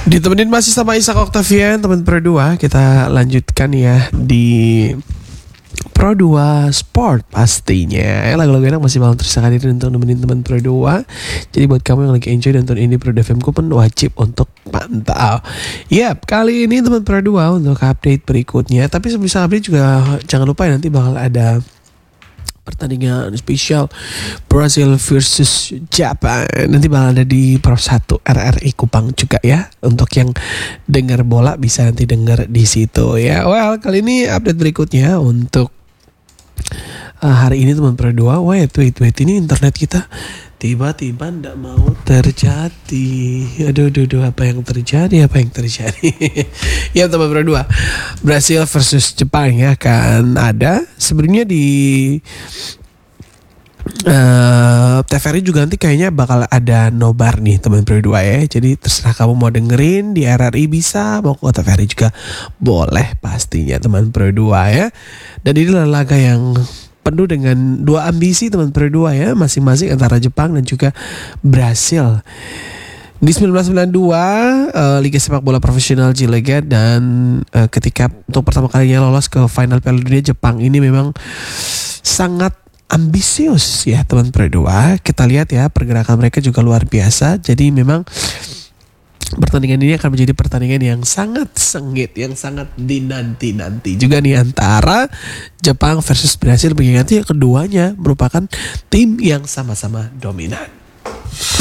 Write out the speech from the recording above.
Ditemenin masih sama Ishak Octavian, teman Pro 2. Kita lanjutkan ya di Pro 2 Sport pastinya. Lagu-lagu enak masih malam terus hadir untuk nemenin teman Pro 2. Jadi buat kamu yang lagi enjoy nonton ini Pro 2 FM pun wajib untuk pantau. Yap, kali ini teman Pro 2 untuk update berikutnya. Tapi sebisa update juga jangan lupa ya, nanti bakal ada pertandingan spesial Brazil versus Japan. Nanti bakal ada di Pro 1 RRI Kupang juga ya. Untuk yang dengar bola bisa nanti dengar di situ ya. Well, kali ini update berikutnya untuk hari ini teman Pro 2. Wait, ini internet kita tiba-tiba ndak mau terjadi. Aduh, apa yang terjadi? Ya teman Pro 2, Brazil versus Jepang ya kan ada. Sebenarnya di TVRI juga nanti kayaknya bakal ada nobar nih teman Pro 2 ya. Jadi terserah kamu mau dengerin di RRI bisa, mau ke TVRI juga boleh pastinya teman Pro 2 ya. Dan ini adalah laga yang penuh dengan dua ambisi teman Pro 2 ya, masing-masing antara Jepang dan juga Brasil. Di 1992 Liga Sepak Bola Profesional J-League, dan ketika untuk pertama kalinya lolos ke final Piala Dunia, Jepang ini memang sangat ambisius ya teman Pro 2. Kita lihat ya, pergerakan mereka juga luar biasa. Jadi memang pertandingan ini akan menjadi pertandingan yang sangat sengit, yang sangat dinanti-nanti juga nih antara Jepang versus Brasil, mengingat keduanya merupakan tim yang sama-sama dominan.